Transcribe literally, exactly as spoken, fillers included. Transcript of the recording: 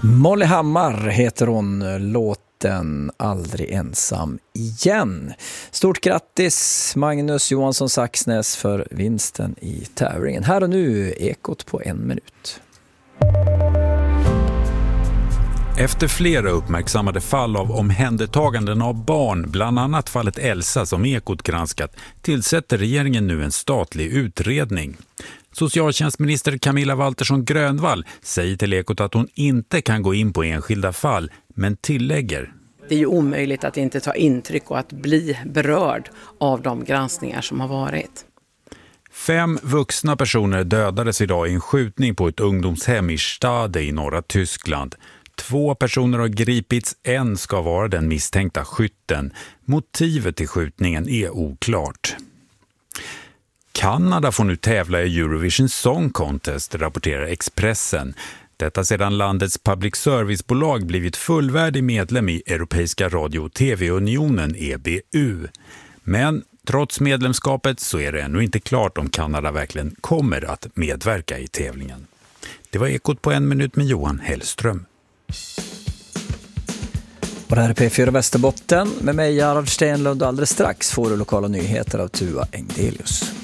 Molly Hammar heter hon, låten Aldrig ensam igen. Stort grattis Magnus Johansson Saxnäs för vinsten i tävlingen. Här och nu, Ekot på en minut. Efter flera uppmärksammade fall av omhändertaganden av barn, bland annat fallet Elsa som Ekot granskat, tillsätter regeringen nu en statlig utredning. Socialtjänstminister Camilla Waltersson Grönvall säger till Ekot att hon inte kan gå in på enskilda fall, men tillägger: det är ju omöjligt att inte ta intryck och att bli berörd av de granskningar som har varit. Fem vuxna personer dödades idag i en skjutning på ett ungdomshem i Stade i norra Tyskland. Två personer har gripits, en ska vara den misstänkta skytten. Motivet till skjutningen är oklart. Kanada får nu tävla i Eurovision Song Contest, rapporterar Expressen. Detta sedan landets public servicebolag blivit fullvärdig medlem i Europeiska radio- och tv-unionen E B U. Men trots medlemskapet så är det ännu inte klart om Kanada verkligen kommer att medverka i tävlingen. Det var Ekot på en minut med Johan Hellström. Och det här är P fyra Västerbotten med mig Gerhard Stenlund, och alldeles strax får du lokala nyheter av Tua Engdelius.